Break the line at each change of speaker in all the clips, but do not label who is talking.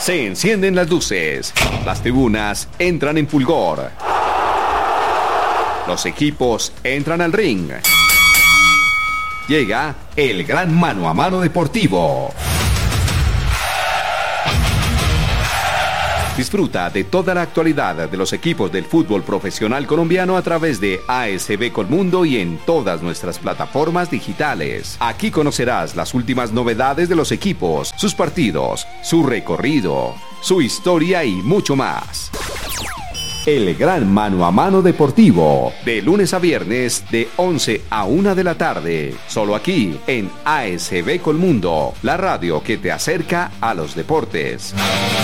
Se encienden las luces, las tribunas entran en fulgor, los equipos entran al ring. Llega el gran mano a mano deportivo. Disfruta de toda la actualidad de los equipos del fútbol profesional colombiano a través de ASB Colmundo y en todas nuestras plataformas digitales. Aquí conocerás las últimas novedades de los equipos, sus partidos, su recorrido, su historia y mucho más. El gran mano a mano deportivo, de lunes a viernes de 11 a 1 de la tarde, solo aquí en ASB Colmundo, la radio que te acerca a los deportes.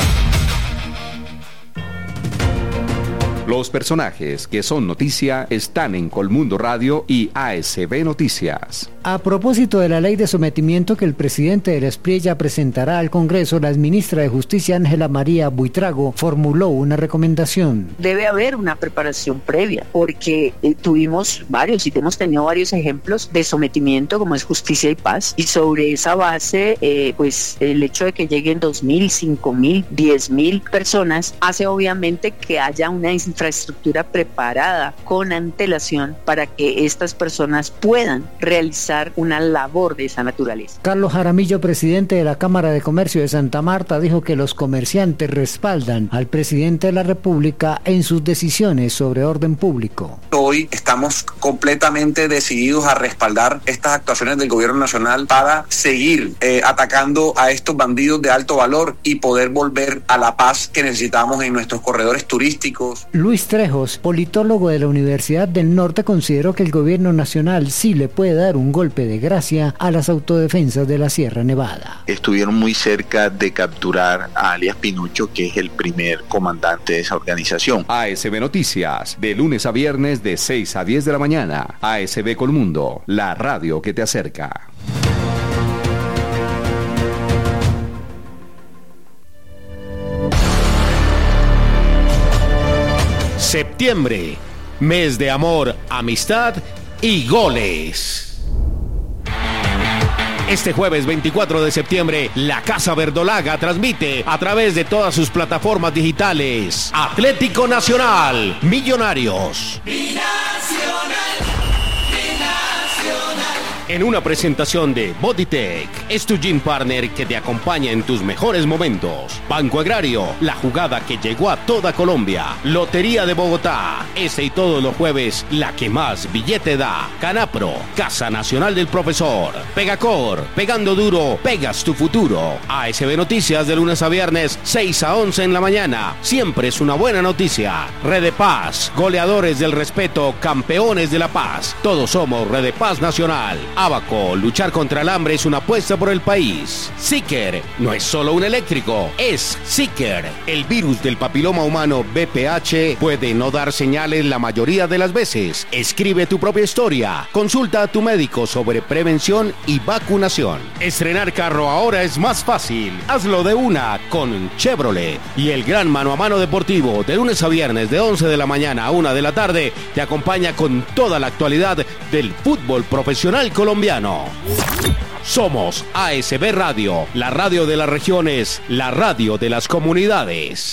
Los personajes que son noticia están en Colmundo Radio y ASB Noticias.
A propósito de la ley de sometimiento que el presidente de la Espriella presentará al Congreso, la ministra de Justicia, Ángela María Buitrago, formuló una recomendación.
Debe haber una preparación previa, porque tuvimos varios y hemos tenido varios ejemplos de sometimiento, como es Justicia y Paz, y sobre esa base, pues el hecho de que lleguen 2.000, 5.000, 10.000 personas, hace obviamente que haya una infraestructura preparada con antelación para que estas personas puedan realizar una labor de esa naturaleza.
Carlos Jaramillo, presidente de la Cámara de Comercio de Santa Marta, dijo que los comerciantes respaldan al presidente de la República en sus decisiones sobre orden público.
Hoy estamos completamente decididos a respaldar estas actuaciones del gobierno nacional para seguir atacando a estos bandidos de alto valor y poder volver a la paz que necesitamos en nuestros corredores turísticos.
Luis Trejos, politólogo de la Universidad del Norte, consideró que el gobierno nacional sí le puede dar un golpe de gracia a las autodefensas de la Sierra Nevada.
Estuvieron muy cerca de capturar a alias Pinucho, que es el primer comandante de esa organización.
ASB Noticias, de lunes a viernes de 6 a 10 de la mañana. ASB Colmundo, la radio que te acerca.
Septiembre, mes de amor, amistad y goles. Este jueves 24 de septiembre, la Casa Verdolaga transmite a través de todas sus plataformas digitales Atlético Nacional, Millonarios. En una presentación de Bodytech, es tu gym partner que te acompaña en tus mejores momentos. Banco Agrario, la jugada que llegó a toda Colombia. Lotería de Bogotá, este y todos los jueves, la que más billete da. Canapro, Casa Nacional del Profesor. Pegacor, pegando duro, pegas tu futuro. ASB Noticias, de lunes a viernes, 6 a 11 en la mañana. Siempre es una buena noticia. Red de Paz, goleadores del respeto, campeones de la paz. Todos somos Red de Paz Nacional. Abaco, luchar contra el hambre es una apuesta por el país. Seeker no es solo un eléctrico, es Seeker. El virus del papiloma humano VPH puede no dar señales la mayoría de las veces. Escribe tu propia historia. Consulta a tu médico sobre prevención y vacunación. Estrenar carro ahora es más fácil. Hazlo de una con Chevrolet. Y el gran mano a mano deportivo, de lunes a viernes de 11 de la mañana a 1 de la tarde, te acompaña con toda la actualidad del fútbol profesional colombiano. Somos ASB Radio, la radio de las regiones, la radio de las comunidades.